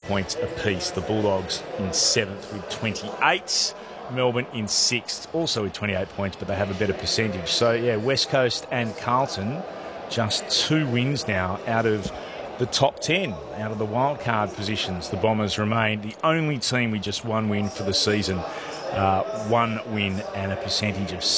points apiece. The Bulldogs in 7th with 28. Melbourne in 6th, also with 28 points, but they have a better percentage. So, yeah, West Coast and Carlton just 2 wins now out of the top 10, out of the wildcard positions. The Bombers remain the only team with just 1 win for the season. 1 win and a percentage of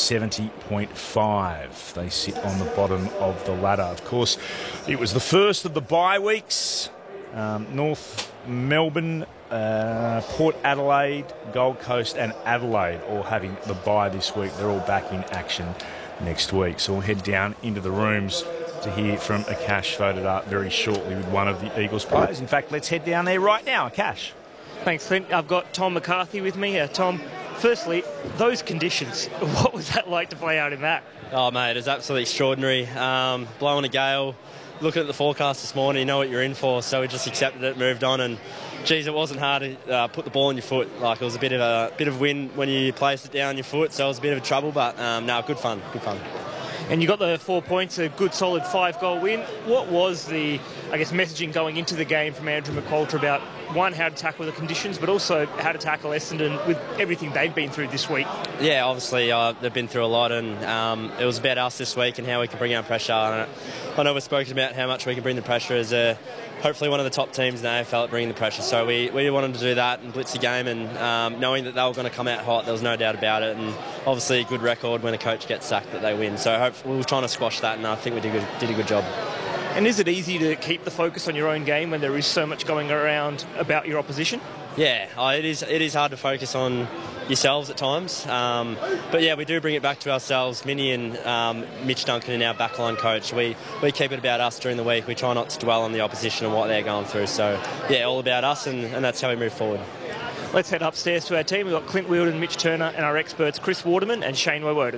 70.5. They sit on the bottom of the ladder. Of course, it was the first of the bye weeks. North Melbourne, Port Adelaide, Gold Coast and Adelaide all having the bye this week. They're all back in action next week. So we'll head down into the rooms to hear from Akash Vodadar very shortly with one of the Eagles players. In fact, let's head down there right now. Akash. Thanks, Clint. I've got Tom McCarthy with me here. Tom, firstly, those conditions, what was that like to play out in that? Oh, mate, it was absolutely extraordinary. Blowing a gale, looking at the forecast this morning, you know what you're in for, so we just accepted it, moved on, and geez, it wasn't hard to put the ball in your foot. Like, it was a bit of wind when you placed it down your foot, so it was a bit of trouble, but no, good fun. And you got the 4 points, a good solid 5-goal win. What was the, messaging going into the game from Andrew McQualter about, one, how to tackle the conditions, but also how to tackle Essendon with everything they've been through this week? Yeah, obviously they've been through a lot, and it was about us this week and how we can bring our pressure. I know we've spoken about how much we can bring the pressure as hopefully one of the top teams in the AFL at bringing the pressure. So we wanted to do that and blitz the game, and knowing that they were going to come out hot, there was no doubt about it. And obviously a good record when a coach gets sacked that they win. So hopefully we were trying to squash that, and I think we did a good job. And is it easy to keep the focus on your own game when there is so much going around about your opposition? Yeah, it is hard to focus on yourselves at times. But yeah, we do bring it back to ourselves. Minnie and Mitch Duncan and our backline coach, we keep it about us during the week. We try not to dwell on the opposition and what they're going through. So yeah, all about us, and that's how we move forward. Let's head upstairs to our team. We've got Clint Wheeldon, Mitch Turner, and our experts Chris Waterman and Shane Woewodin.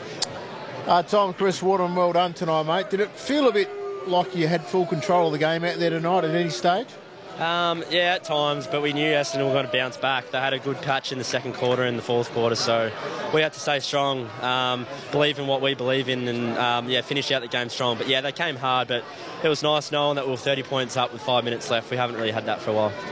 Tom, Chris Waterman, well done tonight, mate. Did it feel a bit like you had full control of the game out there tonight at any stage? Yeah, at times, but we knew Essendon were going to bounce back. They had a good patch in the second quarter and the fourth quarter, so we had to stay strong, believe in what we believe in, and finish out the game strong. But yeah, they came hard, but it was nice knowing that we were 30 points up with 5 minutes left. We haven't really had that for a while.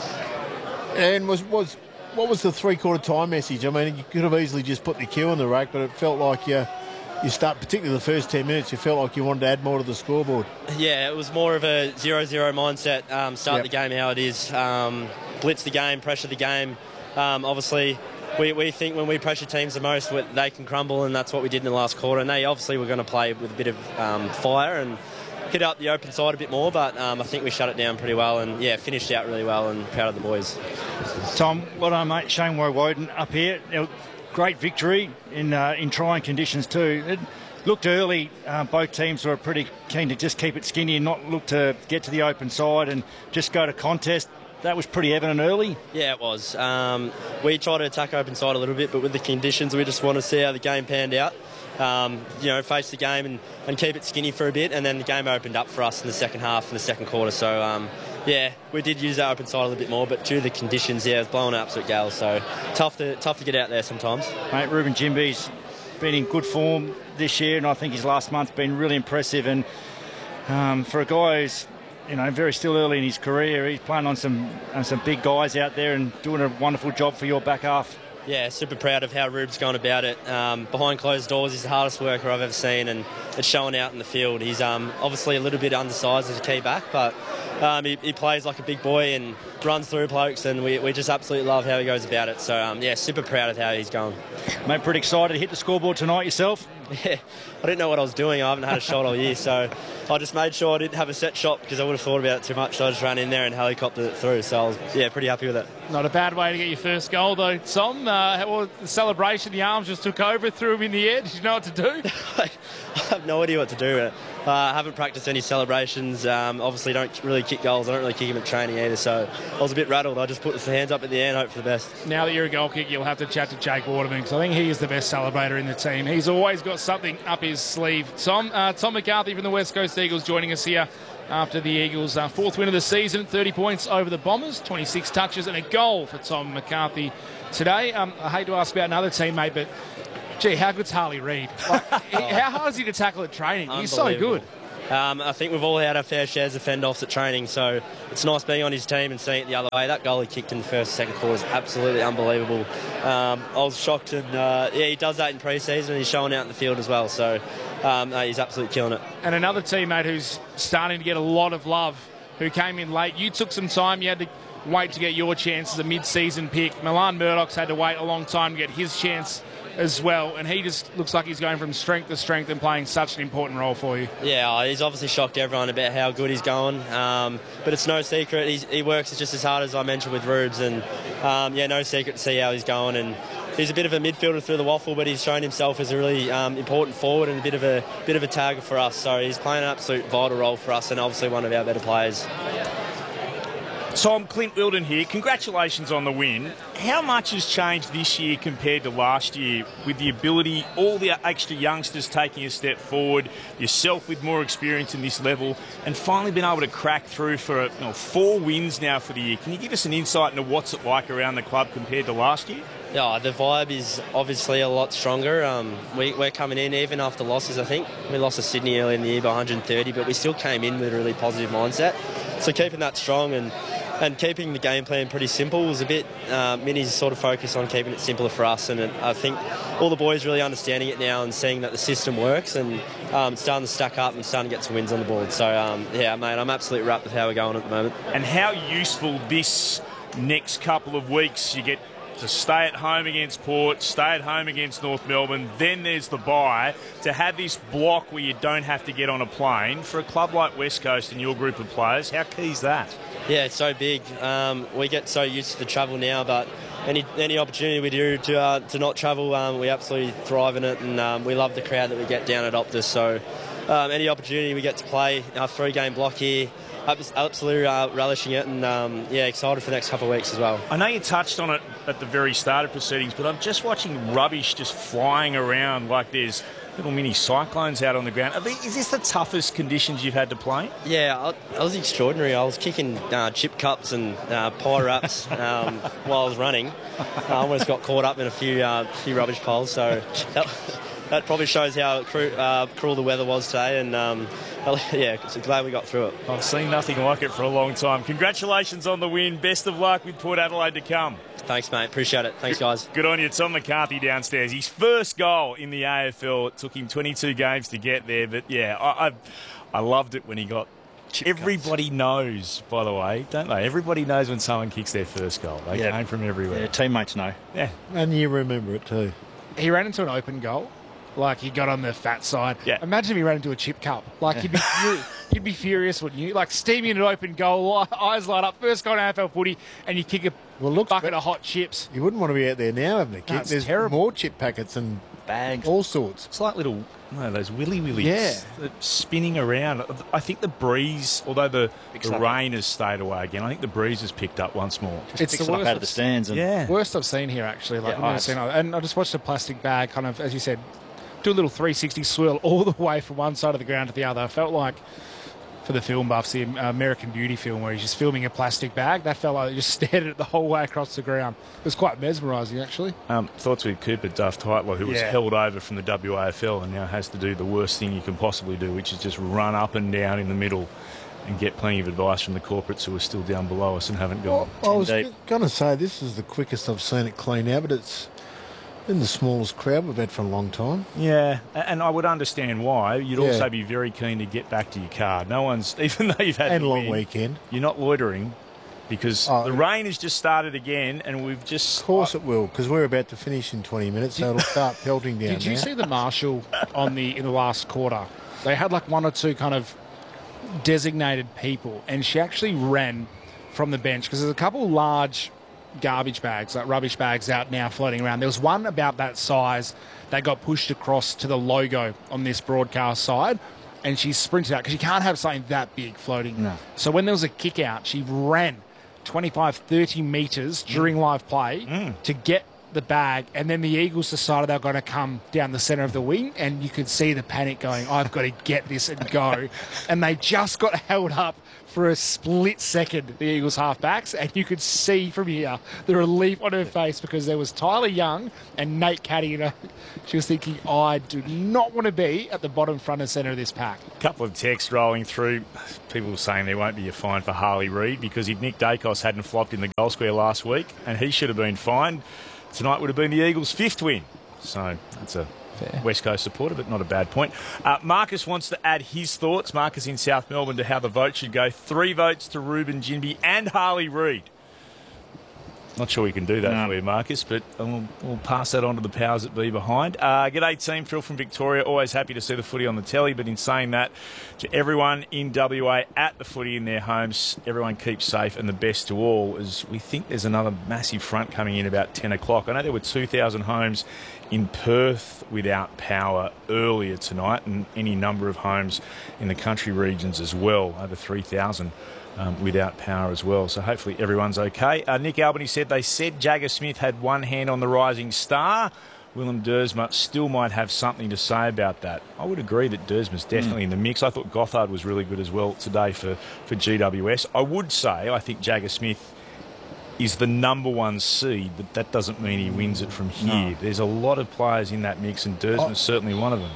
And what was the three-quarter time message? I mean, you could have easily just put the cue on the rack, but it felt like you start, particularly the first 10 minutes, you felt like you wanted to add more to the scoreboard. Yeah, it was more of a 0-0 mindset. Start the game how it is. Blitz the game, pressure the game. Obviously, we think when we pressure teams the most, they can crumble, and that's what we did in the last quarter. And they obviously were going to play with a bit of fire and hit up the open side a bit more, but I think we shut it down pretty well and, yeah, finished out really well, and proud of the boys. Tom, well done, mate. Shane Woewodin up here. Great victory in trying conditions too. It looked early, both teams were pretty keen to just keep it skinny and not look to get to the open side and just go to contest. That was pretty evident early. Yeah, it was. We tried to attack open side a little bit, but with the conditions, we just want to see how the game panned out. Face the game and keep it skinny for a bit, and then the game opened up for us in the second half and the second quarter. So, we did use our open side a little bit more, but due to the conditions, it was blowing an absolute gale. So tough to get out there sometimes. Mate, Ruben Jimby's been in good form this year, and I think his last month's been really impressive. And for a guy who's very still early in his career, he's playing on some big guys out there and doing a wonderful job for your back half. Yeah, super proud of how Rube's gone about it. Behind closed doors, he's the hardest worker I've ever seen, and it's showing out in the field. He's obviously a little bit undersized as a key back, but he plays like a big boy and runs through blokes, and we just absolutely love how he goes about it. So, super proud of how he's going. Mate, pretty excited to hit the scoreboard tonight yourself? Yeah, I didn't know what I was doing. I haven't had a shot all year, so I just made sure I didn't have a set shot because I would have thought about it too much. So I just ran in there and helicoptered it through. So I was, pretty happy with it. Not a bad way to get your first goal, though, Tom. The celebration, the arms just took over, threw him in the air. Did you know what to do? I have no idea what to do. I haven't practiced any celebrations. Obviously, don't really kick goals. I don't really kick them at training either. So I was a bit rattled. I just put the hands up at the air and hope for the best. Now that you're a goal kicker, you'll have to chat to Jake Waterman because I think he is the best celebrator in the team. He's always got something up his sleeve. Tom McCarthy from the West Coast Eagles joining us here after the Eagles' fourth win of the season, 30 points over the Bombers, 26 touches and a goal for Tom McCarthy today. I hate to ask about another teammate, but gee, how good's Harley Reid? How hard is he to tackle at training? He's so good. I think we've all had our fair shares of fend-offs at training, so it's nice being on his team and seeing it the other way. That goal he kicked in the first and second quarter is absolutely unbelievable. I was shocked, and he does that in pre-season, and he's showing out in the field as well, so he's absolutely killing it. And another teammate who's starting to get a lot of love, who came in late. You took some time. You had to wait to get your chance as a mid-season pick. Milan Murdoch's had to wait a long time to get his chance as well, and he just looks like he's going from strength to strength and playing such an important role for you. Yeah, he's obviously shocked everyone about how good he's going, but it's no secret. He works just as hard as I mentioned with Rubes, and no secret to see how he's going. And he's a bit of a midfielder through the waffle, but he's shown himself as a really important forward and a bit of a tagger for us. So he's playing an absolute vital role for us, and obviously one of our better players. Tom, Clint Wilden here. Congratulations on the win. How much has changed this year compared to last year with the ability, all the extra youngsters taking a step forward, yourself with more experience in this level, and finally been able to crack through for 4 wins now for the year? Can you give us an insight into what's it like around the club compared to last year? Yeah, the vibe is obviously a lot stronger. We're coming in even after losses, I think. We lost to Sydney early in the year by 130, but we still came in with a really positive mindset. So keeping that strong and keeping the game plan pretty simple was a bit Minnie's sort of focus on keeping it simpler for us, and I think all the boys really understanding it now and seeing that the system works, and starting to stack up and starting to get some wins on the board. So mate, I'm absolutely wrapped with how we're going at the moment. And how useful this next couple of weeks, you get to stay at home against Port, stay at home against North Melbourne, then there's the bye, to have this block where you don't have to get on a plane. For a club like West Coast and your group of players, how key is that? Yeah, it's so big. We get so used to the travel now, but any opportunity we do to not travel, we absolutely thrive in it, and we love the crowd that we get down at Optus. So any opportunity we get to play our 3-game block here, absolutely relishing it, and excited for the next couple of weeks as well. I know you touched on it at the very start of proceedings, but I'm just watching rubbish just flying around like there's little mini cyclones out on the ground. Is this the toughest conditions you've had to play? Yeah, I was extraordinary. I was kicking chip cups and pie wraps while I was running. I almost got caught up in a few rubbish piles, so that probably shows how cruel the weather was today, and so glad we got through it. I've seen nothing like it for a long time. Congratulations on the win. Best of luck with Port Adelaide to come. Thanks, mate. Appreciate it. Thanks, guys. Good on you. Tom McCarthy downstairs. His first goal in the AFL. It took him 22 games to get there, but I loved it when he got... Everybody knows, by the way, don't they? Everybody knows when someone kicks their first goal. They came from everywhere. Yeah, teammates know. Yeah. And you remember it too. He ran into an open goal. Like, he got on the fat side. Yeah. Imagine if he ran into a chip cup. Like, you'd be furious, wouldn't you? Like, steaming in an open goal, eyes light up, first goal in AFL footy, and you kick a bucket of hot chips. You wouldn't want to be out there now having a kick. No, There's terrible. more chip packets and Bags. all sorts. It's like little, those willy willies. Yeah. Spinning around. I think the breeze, although the rain has stayed away again, I think the breeze has picked up once more. It's the Picks it up worst out of the stands. And worst I've seen here, actually. Like, I've never seen it. And I just watched a plastic bag, kind of, as you said, do a little 360 swirl all the way from one side of the ground to the other. I felt like, for the film buffs, the American Beauty film where he's just filming a plastic bag, that fella just stared at it the whole way across the ground. It was quite mesmerising, actually. Thoughts with Cooper Duff Tightler, who was held over from the WAFL and now has to do the worst thing you can possibly do, which is just run up and down in the middle and get plenty of advice from the corporates who are still down below us and haven't gone. Well, I was going to say this is the quickest I've seen it clean out, but it's in the smallest crowd we've had for a long time. Yeah, and I would understand why. You'd also be very keen to get back to your car. No one's, even though you've had a long win, weekend, you're not loitering because the rain has just started again, and we've just... Of course it will, because we're about to finish in 20 minutes, so it'll start pelting down. Did you see the marshal in the last quarter? They had like one or two kind of designated people, and she actually ran from the bench because there's a couple large garbage bags, like rubbish bags out now floating around. There was one about that size that got pushed across to the logo on this broadcast side, and she sprinted out because you can't have something that big floating. No. So when there was a kick out, she ran 25, 30 metres during live play to get the bag, and then the Eagles decided they were going to come down the centre of the wing, and you could see the panic going, I've got to get this and go. And they just got held up for a split second, the Eagles halfbacks, and you could see from here the relief on her face because there was Tyler Young and Nate Caddy. She was thinking, I do not want to be at the bottom front and centre of this pack. A couple of texts rolling through. People were saying there won't be a fine for Harley Reid because if Nick Dacos hadn't flopped in the goal square last week and he should have been fined, tonight would have been the Eagles' 5th win. So that's a fair West Coast supporter, but not a bad point. Marcus wants to add his thoughts. Marcus in South Melbourne to how the vote should go. 3 votes to Ruben Ginbey and Harley Reid. Not sure we can do that for you, Marcus, but we'll pass that on to the powers that be behind. G'day, team. Phil from Victoria. Always happy to see the footy on the telly, but in saying that, to everyone in WA at the footy in their homes, everyone keep safe and the best to all, as we think there's another massive front coming in about 10 o'clock. I know there were 2,000 homes in Perth without power earlier tonight, and any number of homes in the country regions as well, over 3,000. Without power as well. So hopefully everyone's okay. Nick Albany said they said Jagger Smith had one hand on the rising star. Willem Dersma still might have something to say about that. I would agree that Dersma's definitely in the mix. I thought Gothard was really good as well today for GWS. I would say I think Jagger Smith is the number 1 seed, but that doesn't mean he wins it from here. No. There's a lot of players in that mix, and Dersma's certainly one of them.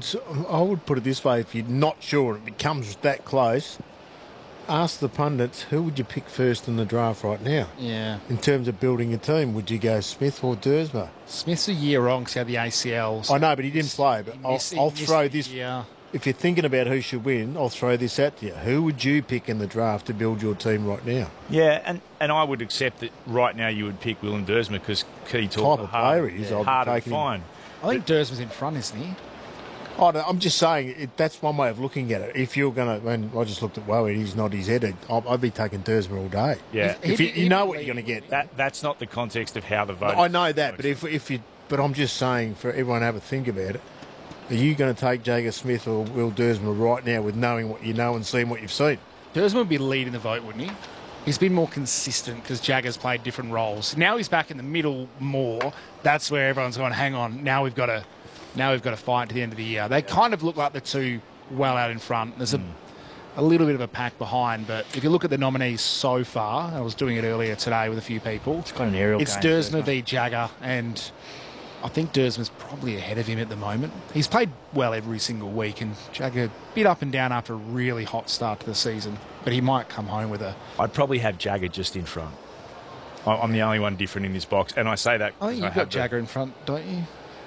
I would put it this way: if you're not sure it becomes that close, ask the pundits, who would you pick first in the draft right now? Yeah. In terms of building a team, would you go Smith or Dersma? Smith's a year wrong because he had the ACL. I know, but he didn't play. But I'll throw this. Yeah. If you're thinking about who should win, I'll throw this at you. Who would you pick in the draft to build your team right now? Yeah, and I would accept that right now you would pick Willem Dersma because key talk type of player he is. Hard to find. I think Dersma's in front, isn't he? I'm just saying that's one way of looking at it. If you're going to, when I just looked at Wowie, he's nodded his head. I'd be taking Dersma all day. Yeah, if you know what you're going to get. That's not the context of how the vote. I know that, but I'm just saying for everyone to have a think about it. Are you going to take Jagger Smith or Will Dersma right now with knowing what you know and seeing what you've seen? Dersma would be leading the vote, wouldn't he? He's been more consistent because Jagger's played different roles. Now he's back in the middle more. That's where everyone's going, hang on, now we've got to fight to the end of the year. They kind of look like the two well out in front. There's a little bit of a pack behind, but if you look at the nominees so far, I was doing it earlier today with a few people. It's got an aerial It's game, Dersma v Jagger, and I think Dersma's probably ahead of him at the moment. He's played well every single week, and Jagger a bit up and down after a really hot start to the season, but he might come home with a... I'd probably have Jagger just in front. I'm the only one different in this box, and I say that... I think you've got Jagger in front, don't you?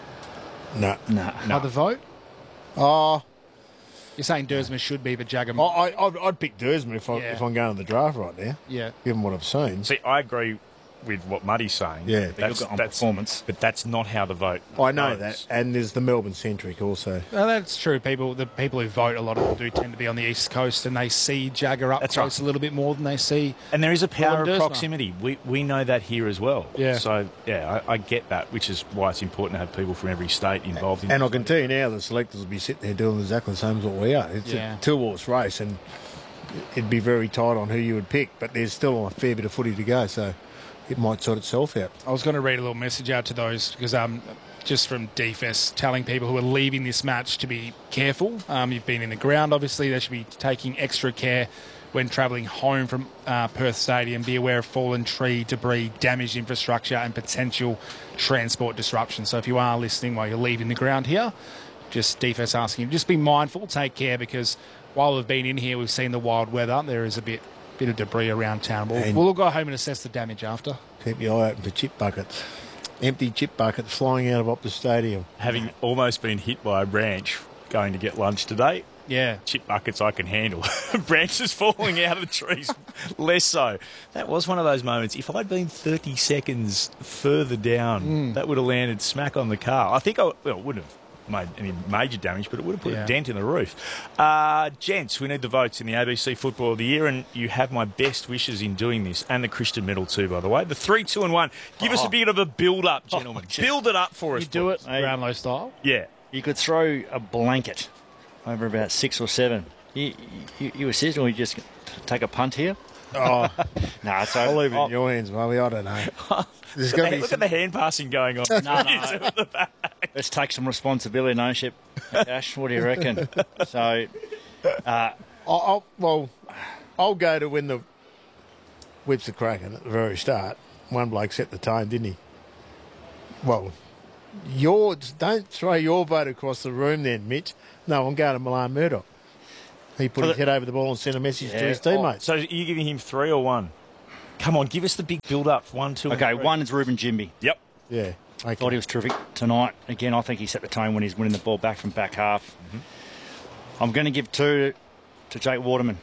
No. By the vote? Oh. You're saying Dersma should be, but Jagger... I'd pick Dersma if I'm going to the draft right now. Yeah. Given what I've seen. See, I agree with what Muddy's saying. Yeah. That's performance. But that's not how the vote I know goes. that. And there's the Melbourne-centric also. Well, that's true. The people who vote, a lot of them do tend to be on the East Coast, and they see Jagger up close a little bit more than they see... And there is a power of proximity. We know that here as well. Yeah. So, I get that, which is why it's important to have people from every state involved in And I can tell you now, the selectors will be sitting there doing exactly the same as what we are. It's a two-horse race, and it'd be very tight on who you would pick, but there's still a fair bit of footy to go, so... it might sort itself out. I was going to read a little message out to those because just from DFS telling people who are leaving this match to be careful. You've been in the ground, obviously. They should be taking extra care when travelling home from Perth Stadium. Be aware of fallen tree, debris, damaged infrastructure and potential transport disruption. So if you are listening while you're leaving the ground here, just DFS asking you, just be mindful, take care, because while we've been in here, we've seen the wild weather. There is a bit of debris around town. We'll all go home and assess the damage after. Keep your eye open for chip buckets. Empty chip buckets flying out of Optus Stadium. Having almost been hit by a branch going to get lunch today. Yeah. Chip buckets I can handle. Branches falling out of the trees, less so. That was one of those moments. If I'd been 30 seconds further down, that would have landed smack on the car. I think it wouldn't have made any major damage, but it would have put a dent in the roof. Gents, we need the votes in the ABC Football of the Year, and you have my best wishes in doing this, and the Christian medal too, by the way. The 3, 2 and 1. Give us a bit of a build-up, gentlemen. Build it up for us. You do it Brownlow style? Yeah. You could throw a blanket over about 6 or 7. You assist, or you just take a punt here? Oh, No, so I'll leave it in your hands, Mummy. I don't know. There's going to be Look at the hand passing going on. No. Let's take some responsibility and ownership. Ash, what do you reckon? So, I'll go to when the whips are cracking at the very start. One bloke set the tone, didn't he? Well, don't throw your vote across the room then, Mitch. No, I'm going to Milan Murdoch. He put his head over the ball and sent a message to his teammates. So are you giving him 3 or 1? Come on, give us the big build-up. 1, 2, okay, and 3. 1 is Ruben Jimby. Yep. Yeah. Okay. Thought he was terrific tonight. Again, I think he set the tone when he's winning the ball back from back half. Mm-hmm. I'm going to give 2 to Jake Waterman.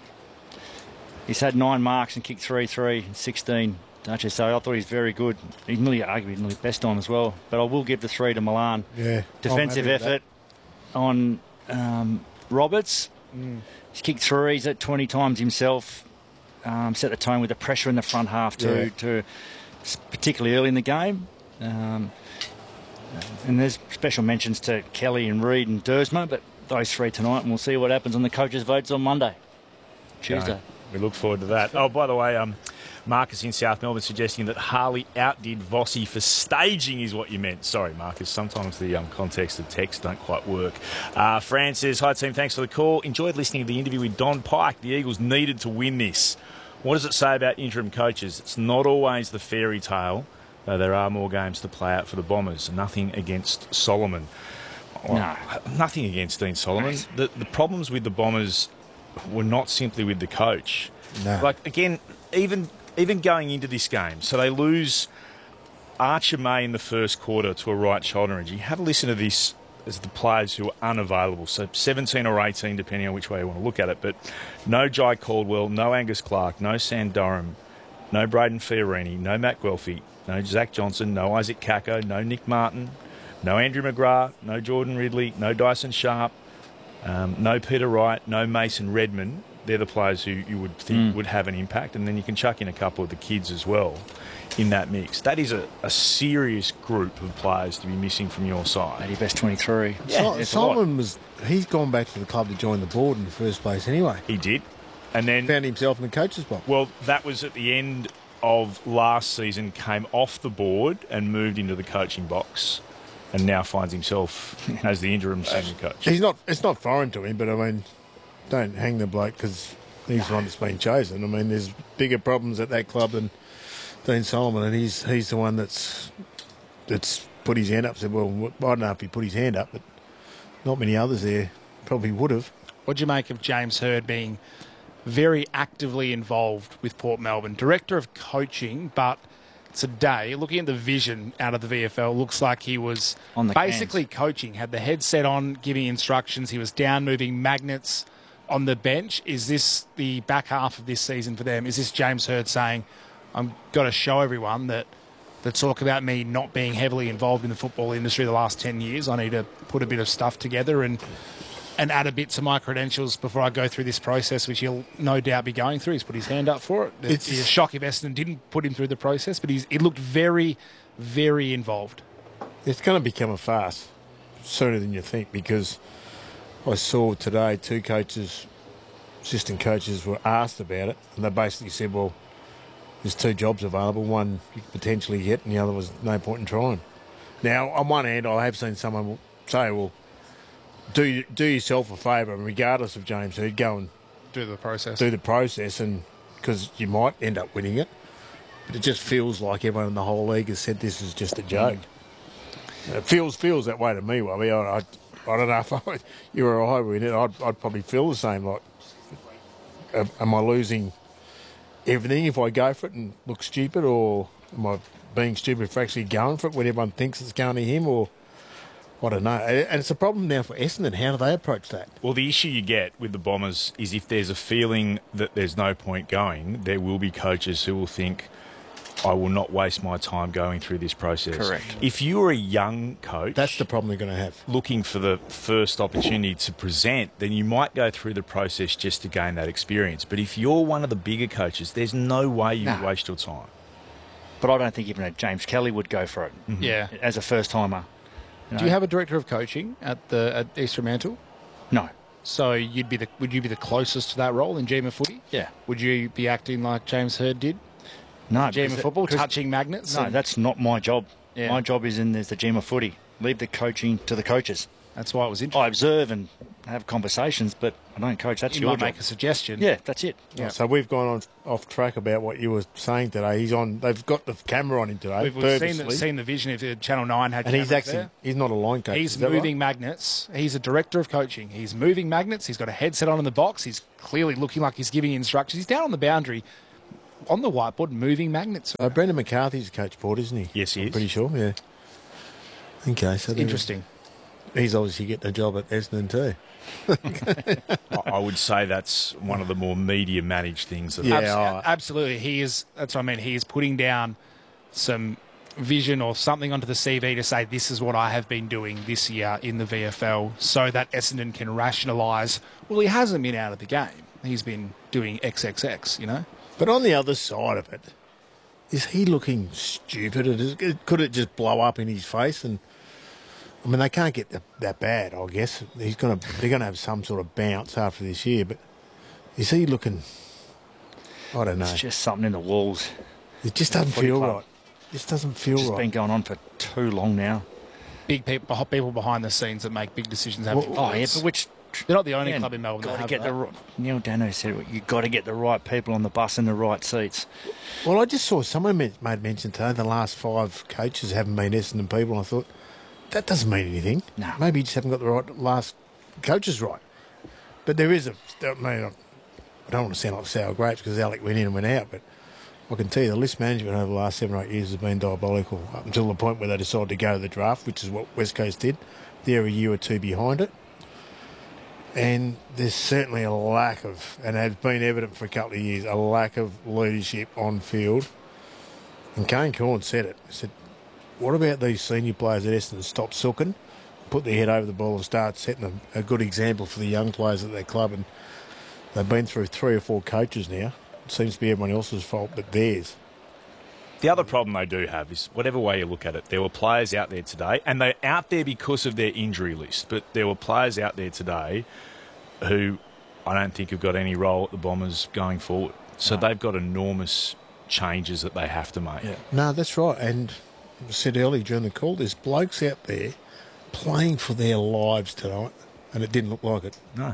He's had 9 marks and kicked 3, 16 touches, so I thought he's very good. He's arguably nearly best on as well. But I will give the 3 to Milan. Yeah. Defensive effort on Roberts. He's kicked 3s at 20 times himself. Set the tone with the pressure in the front half to particularly early in the game. And there's special mentions to Kelly and Reid and Dersma, but those 3 tonight, and we'll see what happens on the coaches' votes on Monday, Tuesday. No, we look forward to that. Oh, by the way, Marcus in South Melbourne suggesting that Harley outdid Vossi for staging is what you meant. Sorry, Marcus. Sometimes the context of text don't quite work. Fran says, hi team, thanks for the call. Enjoyed listening to the interview with Don Pike. The Eagles needed to win this. What does it say about interim coaches? It's not always the fairy tale, though there are more games to play out for the Bombers. Nothing against Solomon. No. Nothing against Dean Solomon. The problems with the Bombers were not simply with the coach. No. Like, again, even going into this game, so they lose Archer May in the first quarter to a right shoulder injury. Have a listen to this as the players who are unavailable. So 17 or 18, depending on which way you want to look at it. But no Jai Caldwell, no Angus Clark, no Sam Durham, no Braden Fiorini, no Matt Guelphy, no Zach Johnson, no Isaac Kako, no Nick Martin, no Andrew McGrath, no Jordan Ridley, no Dyson Sharp, no Peter Wright, no Mason Redmond. They're the players who you would think would have an impact, and then you can chuck in a couple of the kids as well in that mix. That is a serious group of players to be missing from your side. 80 best 23. Yeah, Solomon he's gone back to the club to join the board in the first place anyway. He did. And then Found himself in the coach's box. well, that was at the end of last season, came off the board and moved into the coaching box, and now finds himself as the interim senior coach. It's not foreign to him, but I mean, don't hang the bloke because he's the one that's been chosen. I mean, there's bigger problems at that club than Dean Solomon, and he's the one that's put his hand up. Said, well, I don't know if he put his hand up, but not many others there probably would have. What do you make of James Hird being very actively involved with Port Melbourne? Director of coaching, but today, looking at the vision out of the VFL, looks like he was On the basically coaching, had the headset on, giving instructions. He was down moving magnets on the bench. Is this the back half of this season for them? Is this James Hird saying, I've got to show everyone that talk about me not being heavily involved in the football industry the last 10 years. I need to put a bit of stuff together and add a bit to my credentials before I go through this process, which he'll no doubt be going through. He's put his hand up for it. It's a shock if Essendon didn't put him through the process, but he looked very, very involved. It's going to become a farce sooner than you think, because I saw today 2 coaches, assistant coaches, were asked about it, and they basically said, well, there's 2 jobs available, one you could potentially get and the other was no point in trying. Now, on one hand, I have seen someone say, well, do yourself a favour, and regardless of James Hird, go and Do the process. and because you might end up winning it. But it just feels like everyone in the whole league has said this is just a joke. It feels that way to me, Wubby. I don't know if you or I were in it. I'd probably feel the same. Like, am I losing everything if I go for it and look stupid, or am I being stupid for actually going for it when everyone thinks it's going to him? Or I don't know. And it's a problem now for Essendon. How do they approach that? Well, the issue you get with the Bombers is if there's a feeling that there's no point going, there will be coaches who will think, I will not waste my time going through this process. Correct. If you are a young coach, That's the problem they're going to have. looking for the first opportunity to present, then you might go through the process just to gain that experience. But if you're one of the bigger coaches, there's no way you would waste your time. But I don't think even a James Kelly would go for it Yeah. as a first-timer. Do you have a director of coaching at East Fremantle? No. So would you be the closest to that role in GM of footy? Yeah. Would you be acting like James Hird did? No. GM of football, touching magnets? No, that's not my job. Yeah. My job is there's the GM of footy. Leave the coaching to the coaches. That's why it was interesting. I observe and have conversations, but I don't coach. That's You your might job. make a suggestion. Yeah, that's it. Yeah. So we've gone off track about what you were saying today. He's on. They've got the camera on him today. We've seen the vision if Channel 9 had and he's cameras actually there. he's not a line coach. He's is that moving right? magnets. He's a director of coaching. He's moving magnets. He's got a headset on in the box. He's clearly looking like he's giving instructions. He's down on the boundary on the whiteboard moving magnets. Brendan McCarthy's a coach board, isn't he? Yes, he I'm is. pretty sure. Yeah. Okay, so Interesting. he's obviously getting a job at Essendon too. I would say that's one of the more media managed things. That Yeah. Absolutely. He is. That's what I mean. He is putting down some vision or something onto the CV to say this is what I have been doing this year in the VFL, so that Essendon can rationalise. Well, he hasn't been out of the game. He's been doing XXX. You know. But on the other side of it, is he looking stupid? Could it just blow up in his face? And I mean, they can't get that bad. I guess they're going to have some sort of bounce after this year. But is he looking? I don't know. It's just something in the walls. It just doesn't Footy feel club. right. Just doesn't feel It's right. been going on for too long now. Big people behind the scenes that make big decisions. Have Oh, yeah, influence. but which... They're not the only Man, club in Melbourne that got to have get that. the right, Neil Dano said it, you've got to get the right people on the bus in the right seats. Well, I just saw someone made mention today the last 5 coaches haven't been Essendon people, and I thought, that doesn't mean anything. No. Maybe you just haven't got the right last coaches right. But there is I don't want to sound like sour grapes because Alec went in and went out, but I can tell you the list management over the last 7 or 8 years has been diabolical up until the point where they decided to go to the draft, which is what West Coast did. They're a year or two behind it. And there's certainly a lack of, and has been evident for a couple of years, a lack of leadership on field. And Kane Corn said it. He said, what about these senior players at Essendon stop sooking, put their head over the ball and start setting a good example for the young players at their club? And they've been through 3 or 4 coaches now. It seems to be everyone else's fault but theirs. The other problem they do have is, whatever way you look at it, there were players out there today, and they're out there because of their injury list, but there were players out there today who I don't think have got any role at the Bombers going forward. So they've got enormous changes that they have to make. Yeah. No, that's right. And I said earlier during the call, there's blokes out there playing for their lives tonight, and it didn't look like it. No.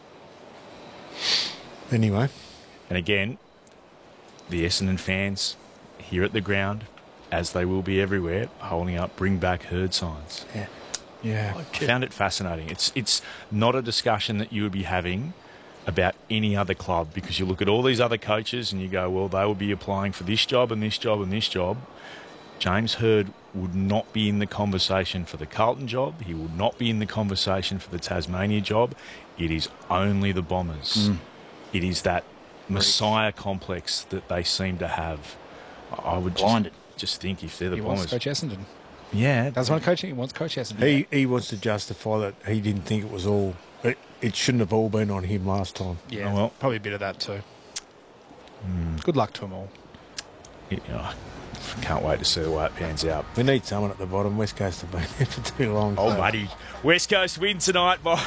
Anyway. And again, the Essendon fans here at the ground, as they will be everywhere, holding up "Bring Back Herd" signs. Yeah. I found it fascinating. It's not a discussion that you would be having about any other club, because you look at all these other coaches and you go, well, they will be applying for this job and this job and this job. James Hird would not be in the conversation for the Carlton job. He would not be in the conversation for the Tasmania job. It is only the Bombers. It is that Messiah complex that they seem to have. I would just think if they're the He Bombers. wants Coach Essendon. Yeah. Doesn't want coaching. He wants Coach Essendon. He wants to justify that he didn't think it was all... It shouldn't have all been on him last time. Yeah, Oh, well. probably a bit of that too. Good luck to them all. Can't wait to see the way it pans out. We need someone at the bottom. West Coast have been there for too long. Oh, buddy. West Coast win tonight by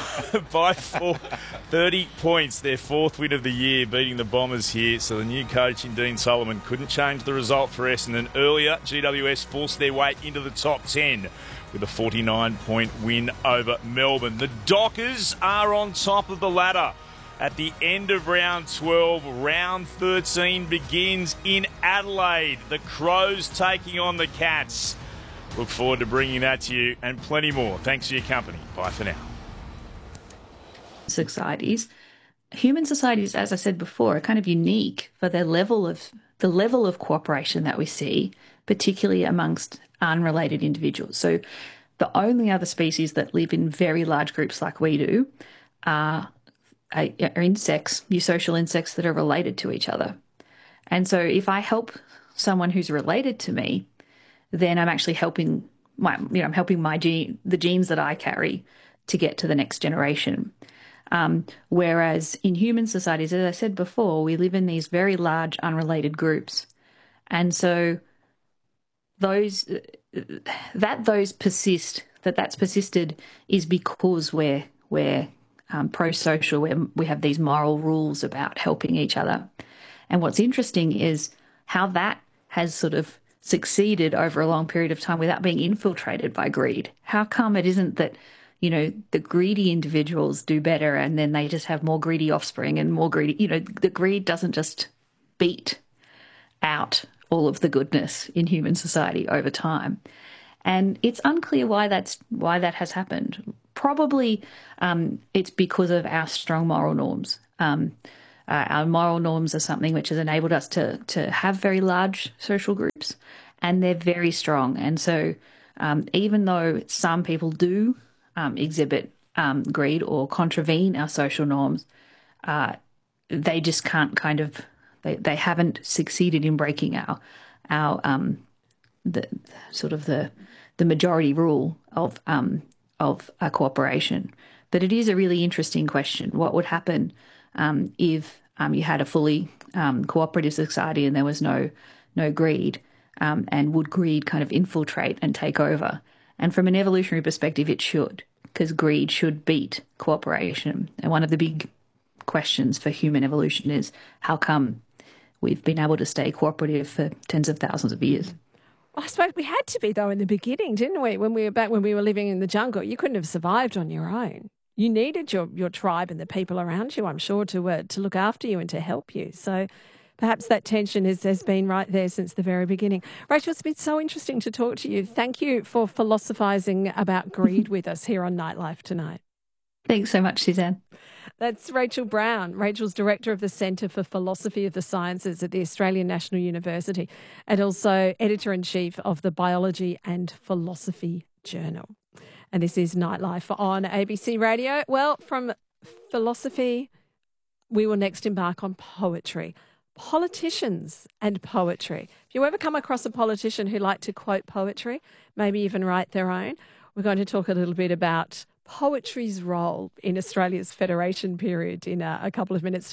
30 points. Their 4th win of the year, beating the Bombers here. So the new coach in Dean Solomon couldn't change the result for Essendon. Earlier, GWS forced their way into the top 10 with a 49-point win over Melbourne. The Dockers are on top of the ladder. At the end of round 12, round 13 begins in Adelaide. The Crows taking on the Cats. Look forward to bringing that to you and plenty more. Thanks for your company. Bye for now. Societies, human societies, as I said before, are kind of unique for the level of cooperation that we see, particularly amongst unrelated individuals. So the only other species that live in very large groups like we do are insects, eusocial insects that are related to each other. And so if I help someone who's related to me, then I'm actually helping the genes that I carry to get to the next generation. Whereas in human societies, as I said before, we live in these very large unrelated groups. And so that's persisted is because we're pro-social, where we have these moral rules about helping each other. And what's interesting is how that has sort of succeeded over a long period of time without being infiltrated by greed. How come it isn't that, the greedy individuals do better and then they just have more greedy offspring and more greedy, the greed doesn't just beat out all of the goodness in human society over time. And it's unclear why that has happened. Probably it's because of our strong moral norms. Our moral norms are something which has enabled us to have very large social groups, and they're very strong. And so even though some people do exhibit greed or contravene our social norms, they just can't they haven't succeeded in breaking the majority rule of a cooperation. But it is a really interesting question. What would happen if you had a fully cooperative society and there was no greed, and would greed kind of infiltrate and take over? And from an evolutionary perspective, it should, because greed should beat cooperation. And one of the big questions for human evolution is how come we've been able to stay cooperative for tens of thousands of years? I suppose we had to be, though, in the beginning, didn't we? When we were living in the jungle, you couldn't have survived on your own. You needed your tribe and the people around you, I'm sure, to look after you and to help you. So perhaps that tension has been right there since the very beginning. Rachel, it's been so interesting to talk to you. Thank you for philosophising about greed with us here on Nightlife tonight. Thanks so much, Suzanne. That's Rachel Brown. Rachel's Director of the Centre for Philosophy of the Sciences at the Australian National University and also Editor-in-Chief of the Biology and Philosophy Journal. And this is Nightlife on ABC Radio. Well, from philosophy, we will next embark on poetry. Politicians and poetry. If you ever come across a politician who like to quote poetry, maybe even write their own, we're going to talk a little bit about poetry's role in Australia's federation period in a couple of minutes' time.